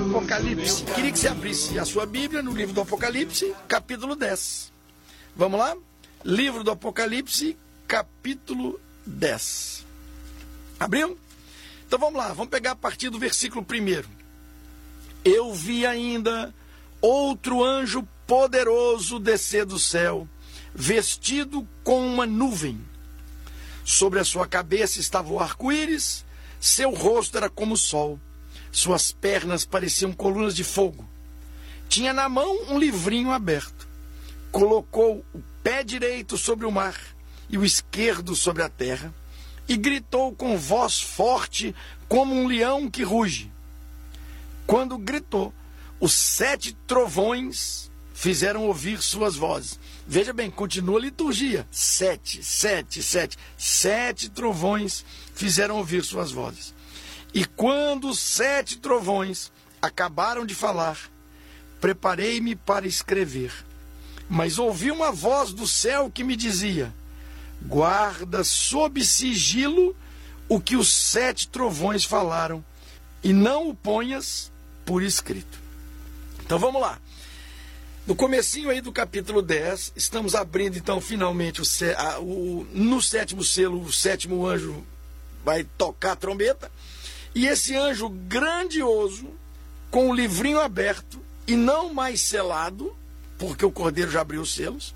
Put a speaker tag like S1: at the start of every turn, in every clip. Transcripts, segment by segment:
S1: Apocalipse. Queria que você abrisse a sua Bíblia no livro do Apocalipse, capítulo 10. Vamos lá? Livro do Apocalipse, capítulo 10. Abriu? Então vamos lá, vamos pegar a partir do versículo 1. Eu vi ainda outro anjo poderoso descer do céu, vestido com uma nuvem. Sobre a sua cabeça estava o arco-íris, seu rosto era como o sol, suas pernas pareciam colunas de fogo. Tinha na mão um livrinho aberto. Colocou o pé direito sobre o mar e o esquerdo sobre a terra, e gritou com voz forte como um leão que ruge. Quando gritou, os 7 trovões fizeram ouvir suas vozes. Veja bem, continua a liturgia. 7, 7, 7. 7 trovões fizeram ouvir suas vozes. E quando os 7 trovões acabaram de falar, preparei-me para escrever. Mas ouvi uma voz do céu que me dizia: guarda sob sigilo o que os 7 trovões falaram, e não o ponhas por escrito. Então vamos lá. No comecinho aí do capítulo 10, estamos abrindo então finalmente no 7º selo, o 7º anjo vai tocar a trombeta, e esse anjo grandioso, com o livrinho aberto e não mais selado, porque o Cordeiro já abriu os selos,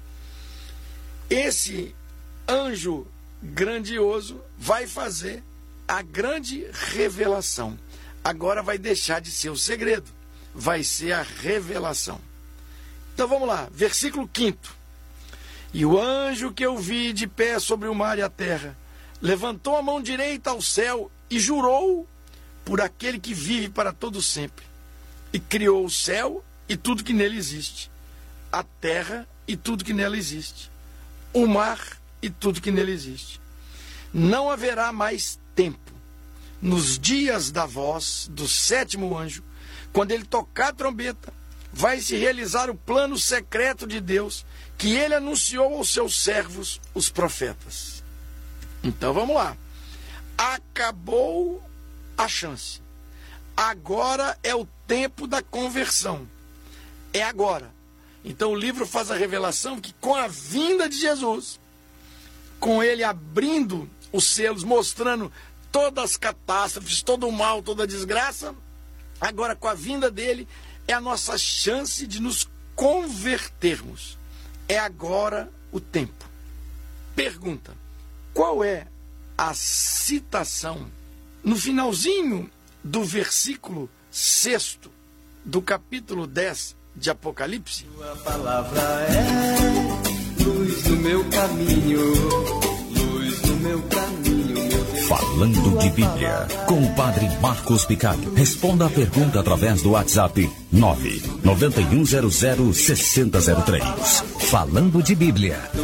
S1: esse anjo grandioso vai fazer a grande revelação. Agora vai deixar de ser o segredo, vai ser a revelação. Então vamos lá, versículo 5. E o anjo que eu vi de pé sobre o mar e a terra, levantou a mão direita ao céu e jurou por aquele que vive para todo sempre, e criou o céu e tudo que nele existe, a terra e tudo que nela existe, o mar e tudo que nele existe. Não haverá mais tempo. Nos dias da voz do 7º anjo, quando ele tocar a trombeta, vai se realizar o plano secreto de Deus, que ele anunciou aos seus servos, os profetas. Então vamos lá. Acabou a chance. Agora é o tempo da conversão. É agora. Então o livro faz a revelação que com a vinda de Jesus, com ele abrindo os selos, mostrando todas as catástrofes, todo o mal, toda a desgraça, agora com a vinda dele, é a nossa chance de nos convertermos. É agora o tempo. Pergunta: qual é a citação no finalzinho do versículo 6 do capítulo 10 de Apocalipse?
S2: Tua palavra é luz no meu caminho, luz no meu caminho, meu Deus.
S3: Falando de Bíblia, com o Padre Marcos Picado. Responda a pergunta através do WhatsApp 991006003. Falando de Bíblia.